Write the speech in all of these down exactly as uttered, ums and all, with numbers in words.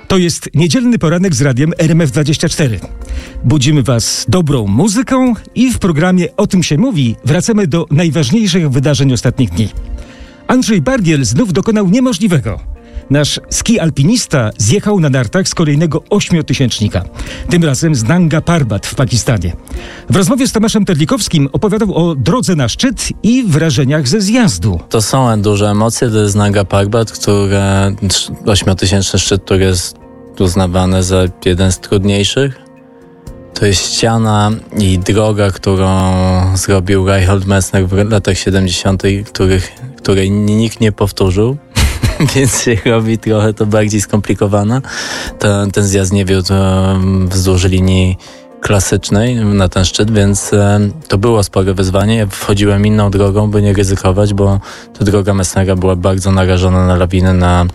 To jest niedzielny poranek z radiem R M F dwadzieścia cztery. Budzimy Was dobrą muzyką i w programie O tym się mówi wracamy do najważniejszych wydarzeń ostatnich dni. Andrzej Bargiel znów dokonał niemożliwego. Nasz ski-alpinista zjechał na nartach z kolejnego ośmiotysięcznika. Tym razem z Nanga Parbat w Pakistanie. W rozmowie z Tomaszem Terlikowskim opowiadał o drodze na szczyt i wrażeniach ze zjazdu. To są duże emocje, to jest Nanga Parbat, które ośmiotysięczny szczyt, który jest uznawany za jeden z trudniejszych. To jest ściana i droga, którą zrobił Reinhold Messner w latach siedemdziesiątych, których, której nikt nie powtórzył. Więc się robi trochę to bardziej skomplikowane. Ten, ten zjazd nie wiódł wzdłuż linii klasycznej na ten szczyt, więc to było spore wyzwanie. Ja wchodziłem inną drogą, by nie ryzykować, bo ta droga Messnera była bardzo narażona na lawiny, na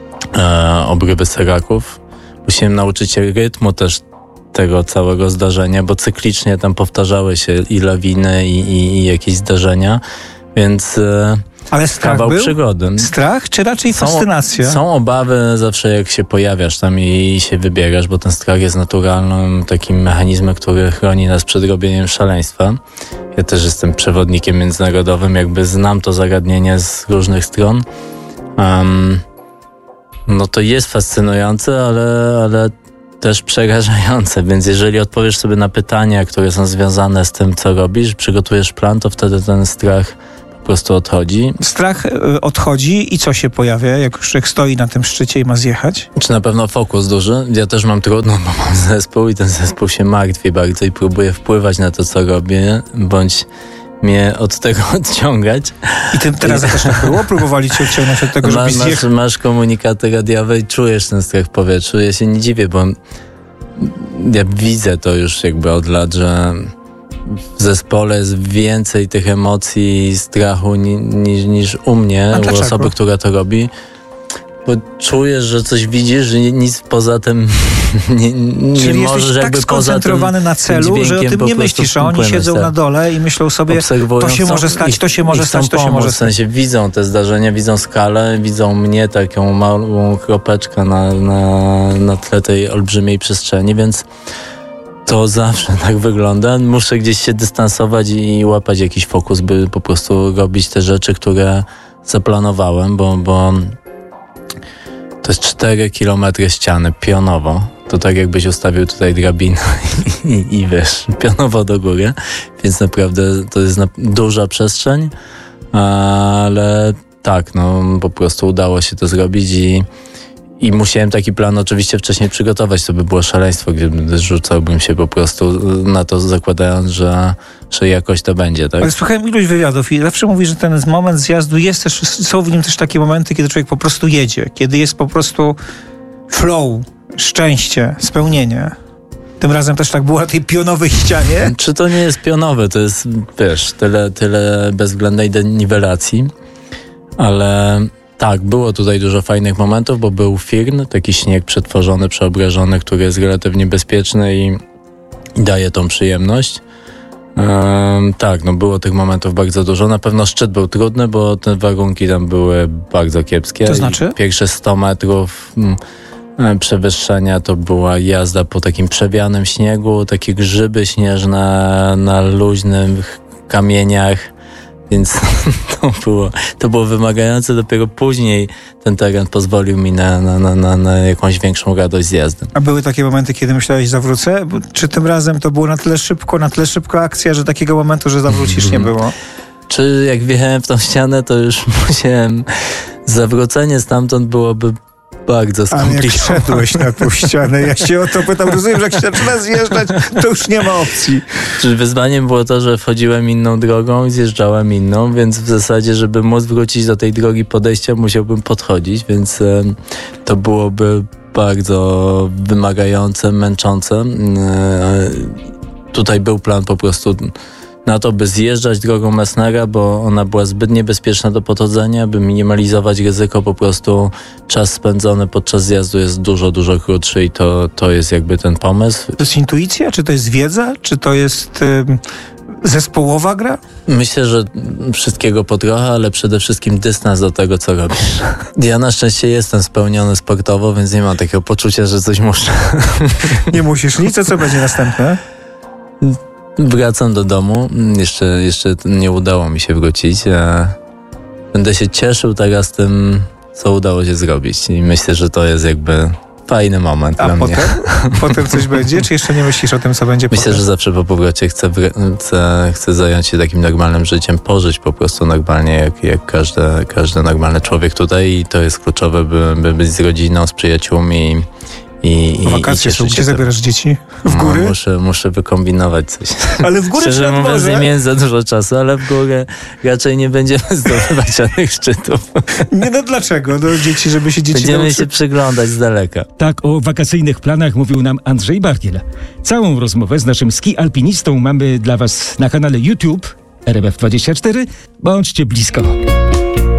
e, obrywy seraków. Musiałem nauczyć się rytmu też tego całego zdarzenia, bo cyklicznie tam powtarzały się i lawiny, i, i, i jakieś zdarzenia, więc... E, Ale strach kawał był? przygody. Strach, czy raczej są, fascynacja? Są obawy zawsze, jak się pojawiasz tam i się wybierasz, bo ten strach jest naturalnym takim mechanizmem, który chroni nas przed robieniem szaleństwa. Ja też jestem przewodnikiem międzynarodowym, jakby znam to zagadnienie z różnych stron. Um, no to jest fascynujące, ale, ale też przerażające, więc jeżeli odpowiesz sobie na pytania, które są związane z tym, co robisz, przygotujesz plan, to wtedy ten strach po prostu odchodzi. Strach y, odchodzi i co się pojawia, jak już człowiek stoi na tym szczycie i ma zjechać? Czy na pewno fokus duży? Ja też mam trudno, bo mam zespół i ten zespół się martwi bardzo i próbuje wpływać na to, co robię, bądź mnie od tego odciągać. I tym teraz też tak było? Próbowali cię odciągnąć od tego, żebyś masz, zjechał? masz komunikaty radiowe i czujesz ten strach w powietrzu. Ja się nie dziwię, bo ja widzę to już jakby od lat, że w zespole jest więcej tych emocji i strachu ni, ni, niż u mnie, u osoby, która to robi. Bo czujesz, że coś widzisz, że nic poza tym nie, nie Czyli możesz jesteś jakby tak skoncentrowany na celu, że o tym nie myślisz, a oni siedzą tak. na dole i myślą sobie, to się może stać, to się może stać, to się może stać. W sensie widzą te zdarzenia, widzą skalę, widzą mnie, taką małą kropeczkę na, na, na tle tej olbrzymiej przestrzeni, więc to zawsze tak wygląda. Muszę gdzieś się dystansować i łapać jakiś fokus, by po prostu robić te rzeczy, które zaplanowałem, bo, bo to jest cztery kilometry ściany pionowo. To tak jakbyś ustawił tutaj drabinę i, i, i wiesz, pionowo do góry. Więc naprawdę to jest na, duża przestrzeń, ale tak, no po prostu udało się to zrobić i I musiałem taki plan oczywiście wcześniej przygotować, to by było szaleństwo, gdyby rzucałbym się po prostu na to, zakładając, że, że jakoś to będzie, tak? Ale słuchałem iluś wywiadów i zawsze mówi, że ten moment zjazdu jest też, są w nim też takie momenty, kiedy człowiek po prostu jedzie, kiedy jest po prostu flow, szczęście, spełnienie. Tym razem też tak było na tej pionowej ścianie. Czy to nie jest pionowe? To jest, wiesz, tyle, tyle bezwzględnej deniwelacji, ale... Tak, było tutaj dużo fajnych momentów, bo był firn, taki śnieg przetworzony, przeobrażony, który jest relatywnie bezpieczny i, i daje tą przyjemność. Um, tak, no było tych momentów bardzo dużo. Na pewno szczyt był trudny, bo te warunki tam były bardzo kiepskie. To znaczy? I pierwsze sto metrów mm, przewyższenia to była jazda po takim przewianym śniegu, takie grzyby śnieżne na luźnych kamieniach. Więc to było, to było wymagające. Dopiero później ten teren pozwolił mi na, na, na, na, na jakąś większą radość z jazdy. A były takie momenty, kiedy myślałeś, zawrócę? Czy tym razem to było na tyle szybko, na tyle szybka akcja, że takiego momentu, że zawrócisz, nie było? Czy jak wjechałem w tą ścianę, to już musiałem... Zawrócenie stamtąd byłoby bardzo skomplikowane. A jak szedłeś na tą ścianę, ja się o to pytam, rozumiem, że jak się zaczyna zjeżdżać, to już nie ma opcji. Czyli wyzwaniem było to, że wchodziłem inną drogą i zjeżdżałem inną, więc w zasadzie, żeby móc wrócić do tej drogi podejścia, musiałbym podchodzić, więc e, to byłoby bardzo wymagające, męczące. E, tutaj był plan po prostu na to, by zjeżdżać drogą Messnera, bo ona była zbyt niebezpieczna do podchodzenia, by minimalizować ryzyko, po prostu czas spędzony podczas zjazdu jest dużo, dużo krótszy i to, to jest jakby ten pomysł. To jest intuicja? Czy to jest wiedza? Czy to jest y, Zespołowa gra? Myślę, że wszystkiego po trochę, ale przede wszystkim dystans do tego, co robisz. Ja na szczęście jestem spełniony sportowo, więc nie mam takiego poczucia, że coś muszę. Nie musisz nic, a co będzie następne? Wracam do domu. Jeszcze, jeszcze nie udało mi się wrócić. Będę się cieszył teraz tym, co udało się zrobić. I myślę, że to jest jakby fajny moment a dla potem? mnie. Potem coś będzie? Czy jeszcze nie myślisz o tym, co będzie Myślę, potem? że zawsze po powrocie chcę, chcę, chcę zająć się takim normalnym życiem, pożyć po prostu normalnie, jak, jak każdy, każdy normalny człowiek tutaj i to jest kluczowe, by, by być z rodziną, z przyjaciółmi. I, i, wakacje i są. Gdzie zabierasz dzieci? W góry? No, muszę, muszę wykombinować coś. Ale w górę Szczerze czy nad mówiąc, morze? nie miałem za dużo czasu, ale w górę raczej nie będziemy zdobywać żadnych szczytów. Nie, no dlaczego? Do dzieci, żeby się dzieci Będziemy nauczy... się przyglądać z daleka. Tak o wakacyjnych planach mówił nam Andrzej Bargiel. Całą rozmowę z naszym ski-alpinistą mamy dla was na kanale YouTube R M F dwadzieścia cztery. Bądźcie blisko.